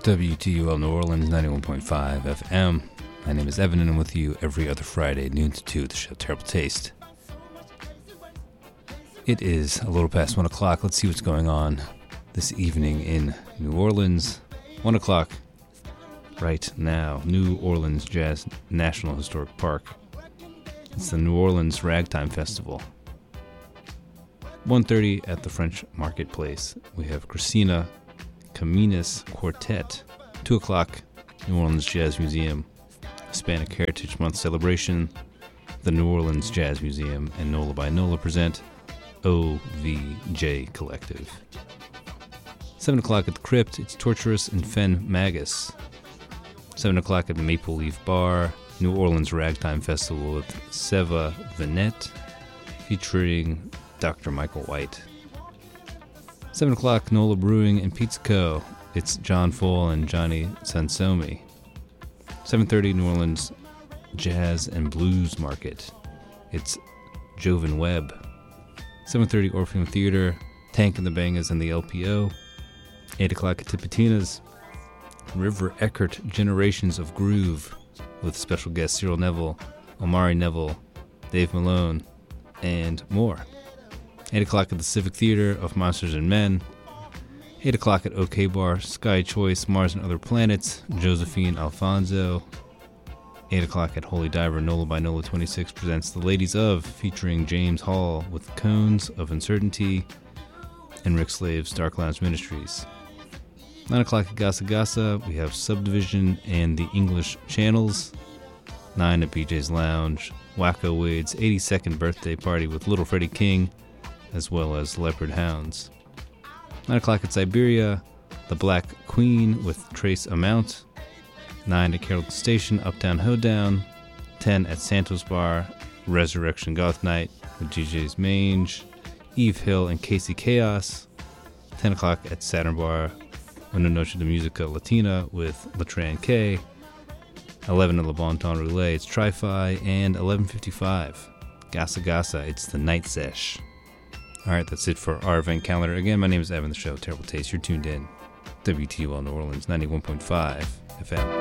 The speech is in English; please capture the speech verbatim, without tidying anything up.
W T U L New Orleans, ninety-one point five F M. My name is Evan, and I'm with you every other Friday, noon to two, at the show Terrible Taste. It is a little past one o'clock. Let's see what's going on this evening in New Orleans. one o'clock right now. New Orleans Jazz National Historic Park. It's the New Orleans Ragtime Festival. one thirty at the French Marketplace. We have Christina Caminas Quartet. two o'clock, New Orleans Jazz Museum. Hispanic Heritage Month celebration. The New Orleans Jazz Museum and Nola by Nola present O V J Collective. seven o'clock at the Crypt, it's Torturous and Fen Magus. seven o'clock at Maple Leaf Bar, New Orleans Ragtime Festival with Seva Vanette, featuring Doctor Michael White. seven o'clock, Nola Brewing and Pizza Co. It's John Fohl and Johnny Sansomi. seven thirty, New Orleans Jazz and Blues Market. It's Jovan Webb. seven thirty, Orpheum Theater, Tank and the Bangas and the L P O. eight o'clock at Tipitina's, River Eckert Generations of Groove, with special guests Cyril Neville, Omari Neville, Dave Malone, and more. eight o'clock at the Civic Theater of Monsters and Men. eight o'clock at OK Bar, Sky Choice, Mars and Other Planets, Josephine Alfonso. eight o'clock at Holy Diver, Nola by Nola twenty-six presents The Ladies of, featuring James Hall with Cones of Uncertainty and Rick Slave's Dark Lounge Ministries. nine o'clock at Gasa Gasa, we have Subdivision and the English Channels. nine at B J's Lounge, Wacko Wade's eighty-second birthday party with Little Freddie King, as well as Leopard Hounds. nine o'clock at Siberia, The Black Queen with Trace Amount. nine at Carrollton Station, Uptown Hoedown. ten at Santos Bar, Resurrection Goth Night with D Js Mange, Eve Hill and Casey Chaos. ten o'clock at Saturn Bar, Una Noche de Musica Latina with Latran K. eleven at Le Bon Temps Roulette, it's Tri-Fi. And eleven fifty-five, Gasa Gasa, it's the Night Sesh. Alright, that's it for our event calendar. Again, my name is Evan, the show Terrible Taste. You're tuned in. W T U L New Orleans, ninety-one point five F M.